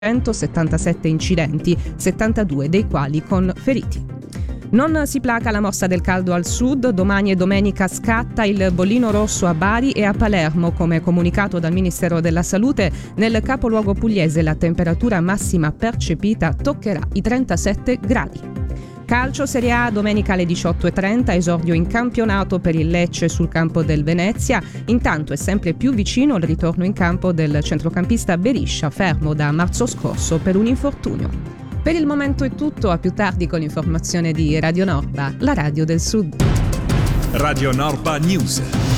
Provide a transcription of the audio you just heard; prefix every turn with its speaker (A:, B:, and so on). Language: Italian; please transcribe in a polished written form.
A: 177 incidenti, 72 dei quali con feriti. Non si placa la mossa del caldo al sud, domani e domenica scatta il bollino rosso a Bari e a Palermo, come comunicato dal Ministero della Salute. Nel capoluogo pugliese la temperatura massima percepita toccherà i 37 gradi. Calcio Serie A, domenica alle 18:30, esordio in campionato per il Lecce sul campo del Venezia. Intanto è sempre più vicino il ritorno in campo del centrocampista Beriscia, fermo da marzo scorso per un infortunio. Per il momento è tutto, a più tardi con l'informazione di Radio Norba, la radio del Sud.
B: Radio Norba News.